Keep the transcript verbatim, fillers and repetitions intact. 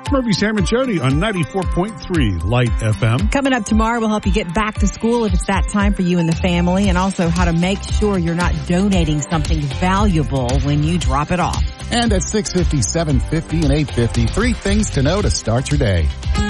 Murphy, Sam, and Jody on ninety-four point three Light F M. Coming up tomorrow, we'll help you get back to school if it's that time for you and the family, and also how to make sure you're not donating something valuable when you drop it off. And at six fifty, seven fifty, and eight fifty, three things to know to start your day.